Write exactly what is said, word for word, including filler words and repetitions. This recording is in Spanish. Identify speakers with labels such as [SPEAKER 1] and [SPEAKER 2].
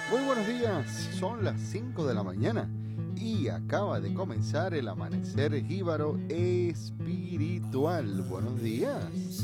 [SPEAKER 1] Muy buenos días, son las cinco de la mañana y acaba de comenzar el amanecer jíbaro espiritual. Buenos días.